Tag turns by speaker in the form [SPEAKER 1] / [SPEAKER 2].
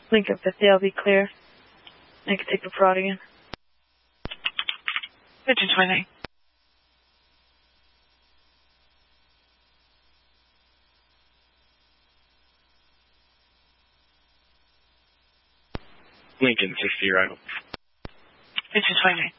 [SPEAKER 1] Lincoln 50, I'll be clear. I can take the prod again.
[SPEAKER 2] Pigeon 20.
[SPEAKER 3] Lincoln 60, right.
[SPEAKER 2] Pigeon 20.